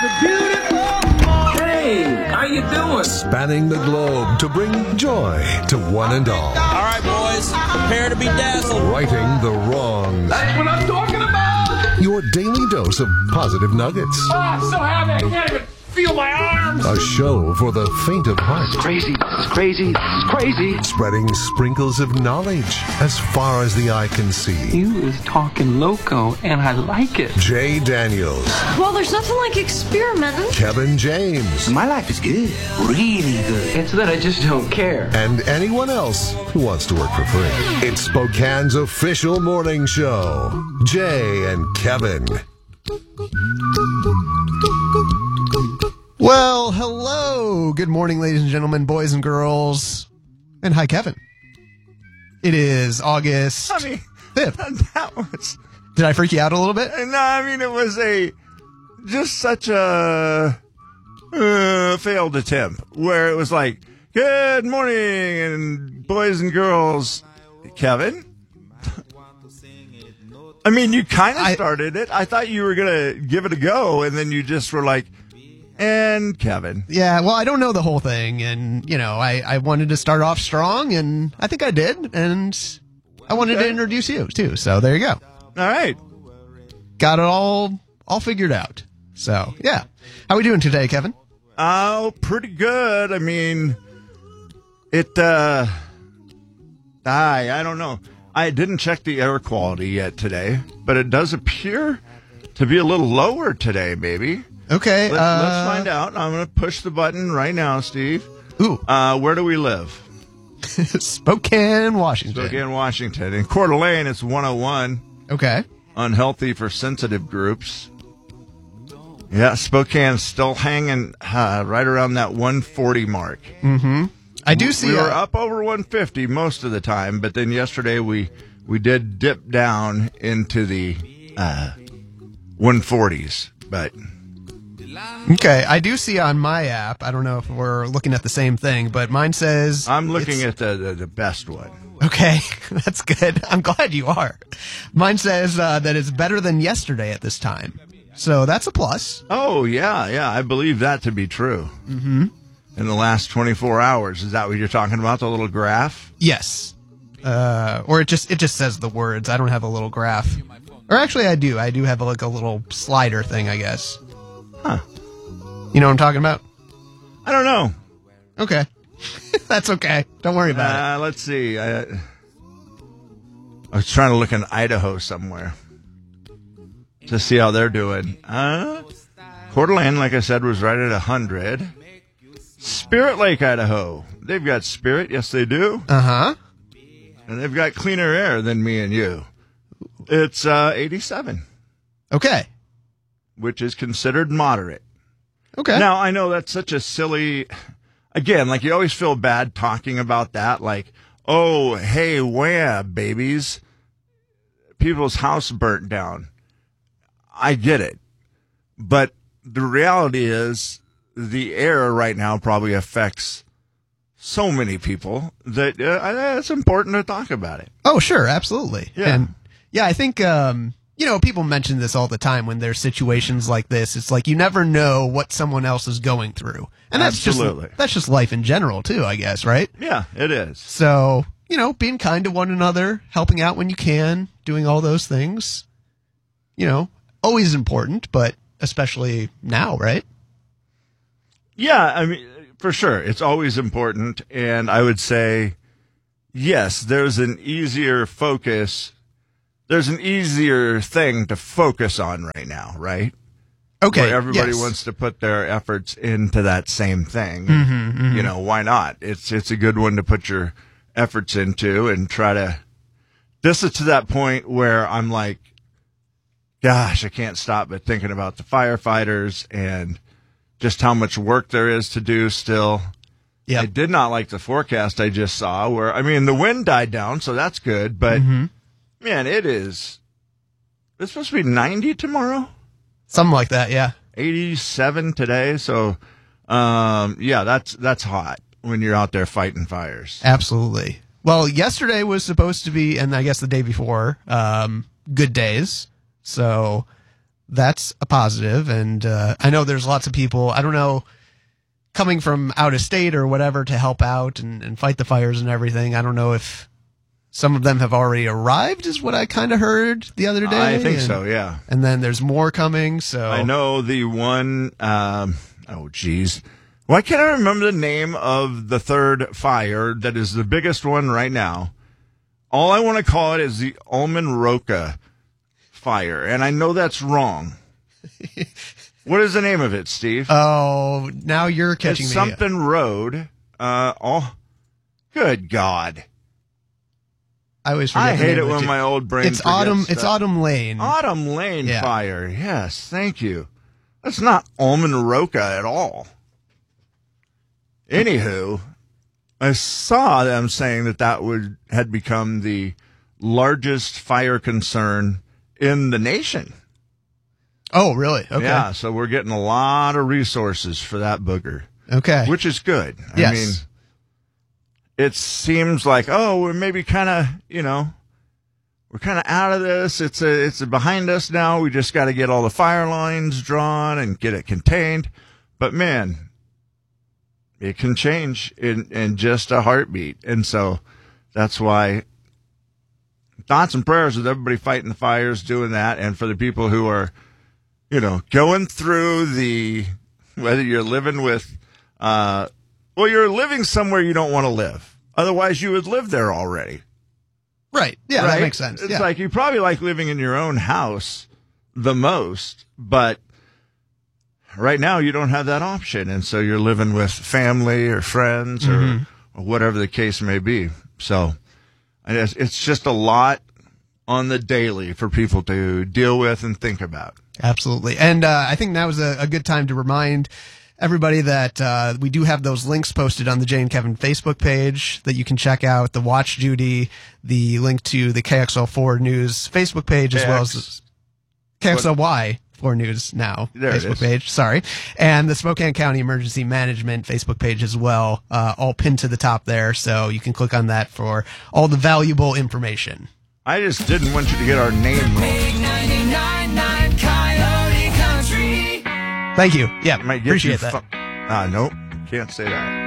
Hey, how you doing? Spanning the globe to bring joy to one and all. All right, boys, prepare to be dazzled. Righting the wrongs. That's what I'm talking about! Your daily dose of positive nuggets. Oh, I'm so happy I can't even feel my arms! A show for the faint of heart. Crazy, crazy. Spreading sprinkles of knowledge as far as the eye can see. You is talking loco, and I like it. Jay Daniels. Well, there's nothing like experimenting. Kevin James. My life is good. Really good. It's that I just don't care. And anyone else who wants to work for free. It's Spokane's official morning show. Jay and Kevin. Well, hello. Good morning, ladies and gentlemen, boys and girls. And hi, Kevin. It is August 5th. That was... Did I freak you out a little bit? No, I mean, it was just such a failed attempt where it was like, good morning, and boys and girls. Kevin? I mean, you kind of started it. I thought you were going to give it a go, and then you just were like, and Kevin. Yeah, well, I don't know the whole thing, and, you know, I wanted to start off strong, and I think I did, and I wanted to introduce you, too, so there you go. All right. Got it all figured out. So, yeah. How we doing today, Kevin? Oh, pretty good. I mean, I don't know. I didn't check the air quality yet today, but it does appear to be a little lower today, maybe. Okay. Let's find out. I'm going to push the button right now, Steve. Ooh. Where do we live? Spokane, Washington. Spokane, Washington. In Coeur d'Alene, it's 101. Okay. Unhealthy for sensitive groups. Yeah, Spokane's still hanging right around that 140 mark. Mm-hmm. I do see. We were up over 150 most of the time, but then yesterday we did dip down into the 140s. But okay, I do see on my app. I don't know if we're looking at the same thing, but mine says I'm looking at the best one. Okay, that's good. I'm glad you are. Mine says that it's better than yesterday at this time, so that's a plus. Oh yeah, I believe that to be true. Mm-hmm. In the last 24 hours, is that what you're talking about? The little graph? Yes. Or it just says the words. I don't have a little graph. Or actually, I do. I do have like a little slider thing, I guess. Huh. You know what I'm talking about? I don't know. Okay. That's okay. Don't worry about it. Let's see. I was trying to look in Idaho somewhere to see how they're doing. Coeur d'Alene, like I said, was right at 100. Spirit Lake, Idaho. They've got Spirit. Yes, they do. Uh-huh. And they've got cleaner air than me and you. It's 87. Okay. Which is considered moderate. Okay. Now, I know that's such a silly... Again, like you always feel bad talking about that. Like, oh, hey, wham, babies. People's house burnt down. I get it. But the reality is... the air right now probably affects so many people that it's important to talk about it. Oh, sure. Absolutely. Yeah. And yeah, I think, people mention this all the time when there's situations like this. It's like you never know what someone else is going through. And that's just life in general, too, I guess, right? Yeah, it is. So, being kind to one another, helping out when you can, doing all those things, always important, but especially now, right? Yeah, I mean, for sure. It's always important. And I would say, yes, there's an easier focus. There's an easier thing to focus on right now, right? Okay. Where everybody yes. wants to put their efforts into that same thing. Mm-hmm, mm-hmm. Why not? It's a good one to put your efforts into and try to. This is to that point where I'm like, gosh, I can't stop but thinking about the firefighters and just how much work there is to do still. Yeah. I did not like the forecast I just saw where, the wind died down, so that's good. But, man, it's supposed to be 90 tomorrow? Something like that, yeah. 87 today. So, that's hot when you're out there fighting fires. Absolutely. Well, yesterday was supposed to be, and I guess the day before, good days. So that's a positive. And I know there's lots of people, I don't know, coming from out of state or whatever to help out and fight the fires and everything. I don't know if some of them have already arrived, is what I kind of heard the other day. I think so, yeah. And then there's more coming. So I know the one. Oh, geez. Why can't I remember the name of the third fire that is the biggest one right now? All I want to call it is the Almond Roca fire, and I know that's wrong. What is the name of it, Steve? Oh, now you're catching it's me. Something Road. Good God. I always forget. I hate it when my old brain. It's Autumn. It's Autumn Lane. Autumn Lane fire. Yes, thank you. That's not Almond Roca at all. Anywho, I saw them saying that had become the largest fire concern in the nation. Oh, really? Okay. Yeah, so we're getting a lot of resources for that booger. Okay. Which is good. Yes. I mean, it seems like, we're maybe kind of, we're kind of out of this. It's behind us now. We just got to get all the fire lines drawn and get it contained. But man, it can change in just a heartbeat. And so that's why thoughts and prayers with everybody fighting the fires, doing that. And for the people who are, going through whether you're living with, you're living somewhere you don't want to live. Otherwise, you would live there already. Right. Yeah, right? That makes sense. It's like you probably like living in your own house the most, but right now you don't have that option. And so you're living with family or friends or whatever the case may be. So it's just a lot on the daily for people to deal with and think about. Absolutely. And I think now is a good time to remind everybody that we do have those links posted on the Jay and Kevin Facebook page that you can check out. The Watch Duty, the link to the KXL4 News Facebook page, as well as KXLY 4 News now Facebook page. Sorry. And the Spokane County Emergency Management Facebook page as well, all pinned to the top there. So you can click on that for all the valuable information. I just didn't want you to get our name wrong. Big 99.9 Coyote Country. Thank you. Yeah, appreciate that. Nope, can't say that.